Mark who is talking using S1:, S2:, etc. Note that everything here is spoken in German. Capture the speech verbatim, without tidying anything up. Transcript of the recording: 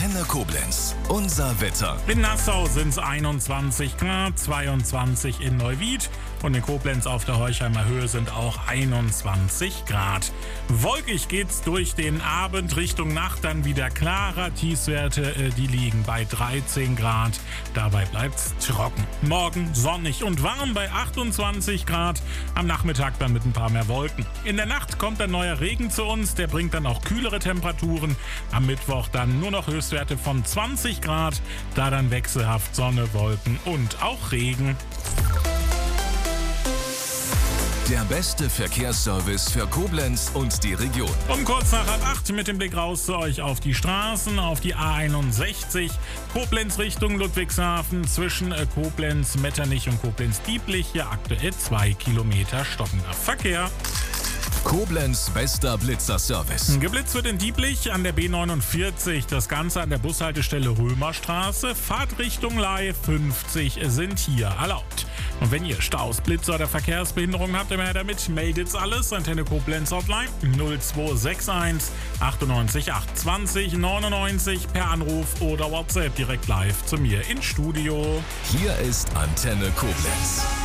S1: Antenne Koblenz. Unser Wetter.
S2: In Nassau sind es einundzwanzig Grad, zweiundzwanzig in Neuwied und in Koblenz auf der Heuchheimer Höhe sind auch einundzwanzig Grad. Wolkig geht's durch den Abend Richtung Nacht dann wieder klarer. Tiefstwerte, äh, die liegen bei dreizehn Grad. Dabei bleibt's trocken. Morgen sonnig und warm bei achtundzwanzig Grad. Am Nachmittag dann mit ein paar mehr Wolken. In der Nacht kommt ein neuer Regen zu uns. Der bringt dann auch kühlere Temperaturen. Am Mittwoch dann nur noch Höchstwerte von zwanzig Grad. Da dann wechselhaft Sonne, Wolken und auch Regen.
S1: Der beste Verkehrsservice für Koblenz und die Region.
S2: Um kurz nach halb acht mit dem Blick raus zu euch auf die Straßen, auf die A einundsechzig, Koblenz Richtung Ludwigshafen, zwischen Koblenz, Metternich und Koblenz-Dieblich, hier aktuell zwei Kilometer stockender Verkehr.
S1: Koblenz bester Blitzerservice.
S2: Geblitzt wird in Dieblich an der B neunundvierzig, das Ganze an der Bushaltestelle Römerstraße. Fahrtrichtung Leih fünfzig sind hier erlaubt. Und wenn ihr Staus, Blitzer oder Verkehrsbehinderungen habt, immer her damit, meldet's alles. Antenne Koblenz Hotline null zwei sechs eins achtundneunzig acht zwanzig neunundneunzig per Anruf oder WhatsApp direkt live zu mir ins Studio.
S1: Hier ist Antenne Koblenz.